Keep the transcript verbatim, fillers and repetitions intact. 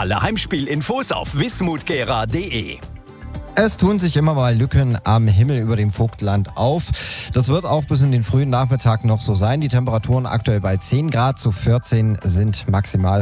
Alle Heimspielinfos auf wismut-gera punkt de. Es tun sich immer mal Lücken am Himmel über dem Vogtland auf. Das wird auch bis in den frühen Nachmittag noch so sein. Die Temperaturen aktuell bei zehn Grad zu vierzehn sind maximal